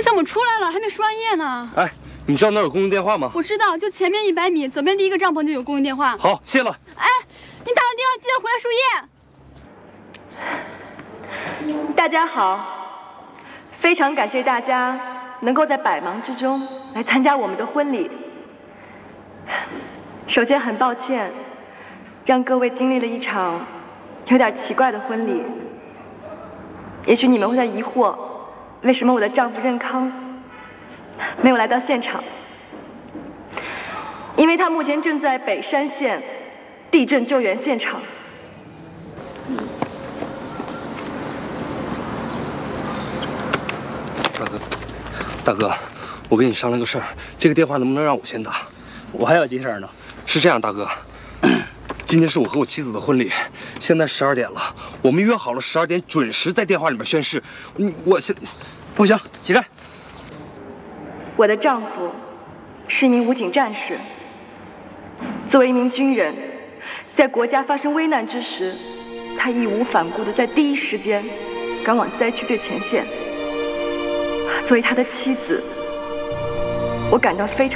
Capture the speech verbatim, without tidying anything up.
你怎么出来了？还没输完液呢。 哎，你知道那儿有公用电话吗？ 我知道，就前面一百米，左边第一个帐篷就有公用电话。 好，谢了。 哎，你打完电话记得回来输液。 大家好，非常感谢大家能够在百忙之中来参加我们的婚礼。首先很抱歉，让各位经历了一场有点奇怪的婚礼。也许你们会在疑惑，为什么我的丈夫任康没有来到现场？因为他目前正在北山县地震救援现场。 大哥，大哥，我跟你商量个事儿，这个电话能不能让我先打？ 我还要急事儿呢。 是这样，大哥，今天是我和我妻子的婚礼，现在十二点了，我们约好了十二点准时在电话里面宣誓。嗯，我现不行，起开。 我的丈夫是一名武警战士，作为一名军人，在国家发生危难之时，他义无反顾地在第一时间赶往灾区最前线。作为他的妻子，我感到非常